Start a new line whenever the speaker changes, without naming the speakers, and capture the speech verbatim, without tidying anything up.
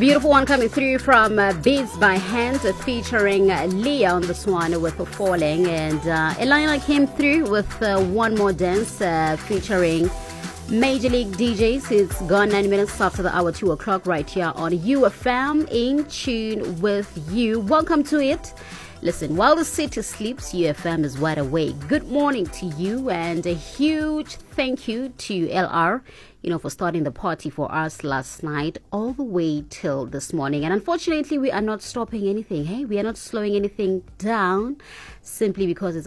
Beautiful one coming through from uh, Beats by Hand uh, featuring uh, Leah on this one with Falling, and uh, Elena came through with uh, One More Dance uh, featuring Major League D Js. It's gone nine minutes after the hour two o'clock right here on U F M, in tune with you. Welcome to it. Listen, while the city sleeps, U F M is wide awake. Good morning to you, and a huge thank you to L R, you know, for starting the party for us last night all the way till this morning. And unfortunately, we are not stopping anything. Hey, we are not slowing anything down simply because it's